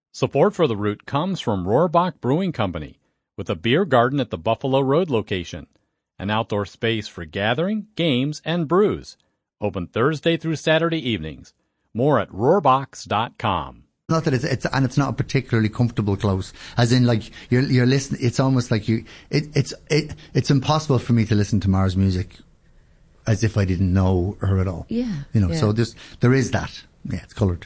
Support for The Root comes from Rohrbach Brewing Company, with a beer garden at the Buffalo Road location, an outdoor space for gathering, games, and brews. Open Thursday through Saturday evenings. More at rohrbachs.com. Not that it's not a particularly comfortable close. As in, like you're listening. It's almost like it's impossible for me to listen to Mara's music as if I didn't know her at all. Yeah, Yeah. So there is that. Yeah, it's coloured.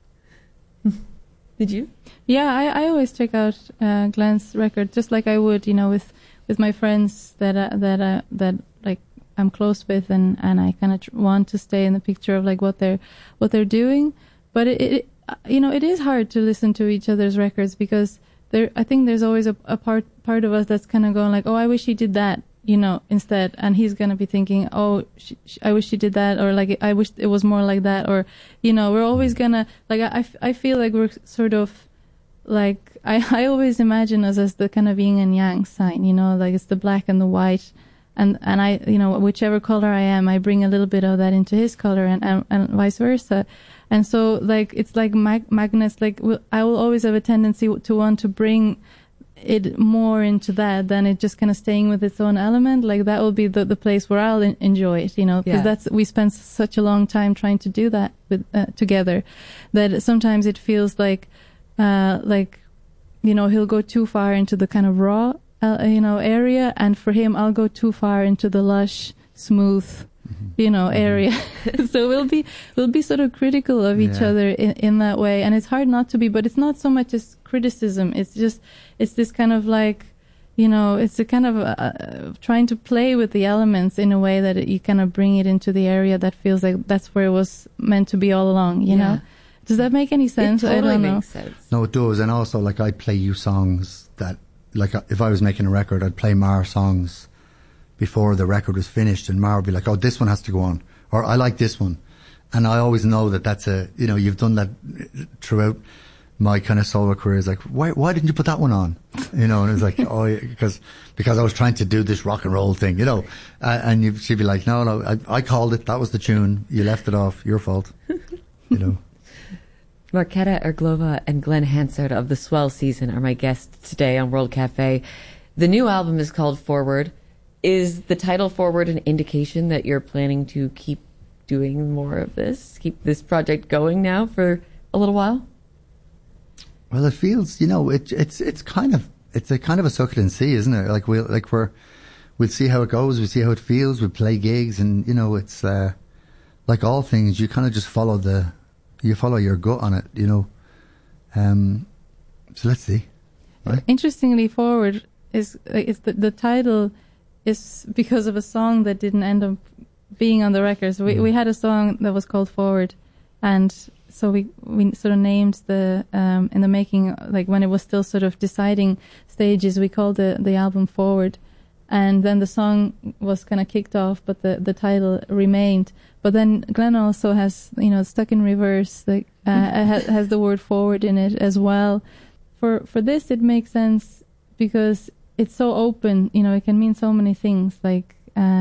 Did you? Yeah, I always check out Glenn's record, just like I would, with my friends that like I'm close with, and I kind of want to stay in the picture of like what they're doing. But it is hard to listen to each other's records, because I think there's always a part of us that's kind of going like, oh, I wish he did that, instead, and he's gonna be thinking, oh, I wish she did that, or like I wish it was more like that, or we're always gonna like I feel like we're sort of like I always imagine us as the kind of yin and yang sign, like it's the black and the white, and I whichever color I am, I bring a little bit of that into his color, and vice versa. And so like it's like magnets, like I will always have a tendency to want to bring it more into that than it just kind of staying with its own element. Like that will be the place where I'll enjoy it, because we spend such a long time trying to do that with together, that sometimes it feels like he'll go too far into the kind of raw area, and for him I'll go too far into the lush, smooth area. So we'll be sort of critical of each other in that way, and it's hard not to be, but it's not so much as criticism. It's this kind of like, it's a kind of trying to play with the elements in a way that you kind of bring it into the area that feels like that's where it was meant to be all along, you know? Does that make any sense? It totally I don't know. makes sense. No, it does. And also, like, I'd play you songs that, like, if I was making a record, I'd play Mara songs before the record was finished, and Mara would be like, oh, this one has to go on, or I like this one. And I always know that that's you've done that throughout my kind of solo career. Is like, why didn't you put that one on? And it's like, oh, because I was trying to do this rock and roll thing, and she'd be like, no, I called it. That was the tune. You left it off. Your fault. Marketa Irglova and Glenn Hansard of the Swell Season are my guests today on World Cafe. The new album is called Forward. Is the title Forward an indication that you're planning to keep doing more of this, keep this project going now for a little while? Well, it feels, it's a kind of a suck it and see, isn't it? Like we'll see how it goes, we'll see how it feels, we'll play gigs, and it's like all things, you kind of just follow your gut on it, So let's see. Right? Interestingly, Forward is the title is because of a song that didn't end up being on the record. So we had a song that was called Forward, and so we sort of named the in the making, like when it was still sort of deciding stages, we called the album Forward, and then the song was kind of kicked off, but the title remained. But then Glenn also has Stuck in Reverse, like has the word forward in it as well. For this, it makes sense because it's so open, it can mean so many things, like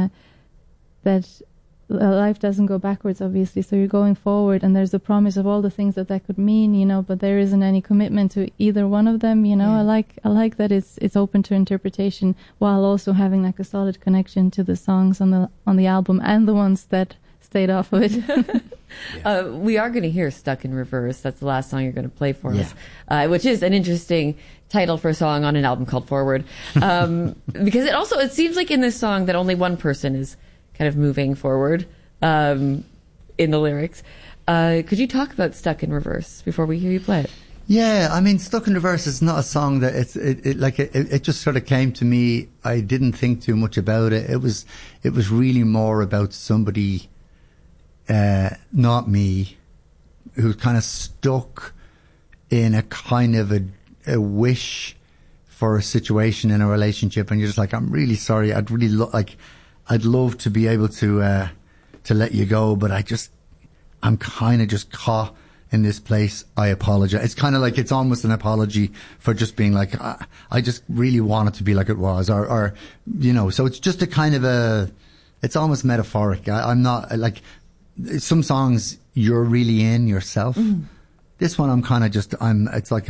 that life doesn't go backwards, obviously, so you're going forward, and there's the promise of all the things that could mean, but there isn't any commitment to either one of them, I like that it's open to interpretation, while also having like a solid connection to the songs on the album and the ones that stayed off of it. We are going to hear Stuck in Reverse. That's the last song you're going to play for us, which is an interesting title for a song on an album called Forward. Because it seems like in this song that only one person is kind of moving forward in the lyrics. Could you talk about Stuck in Reverse before we hear you play it? Yeah, I mean, Stuck in Reverse is not a song that it just sort of came to me. I didn't think too much about it. It was really more about somebody, not me, who's kind of stuck in a kind of a wish for a situation in a relationship, and you're just like, I'm really sorry. I'd really I'd love to be able to let you go, but I'm kind of just caught in this place. I apologize. It's kind of like, it's almost an apology for just being like, I just really want it to be like it was, or so it's just a kind of it's almost metaphoric. I'm not like, some songs you're really in yourself. This one I'm kind of just, it's like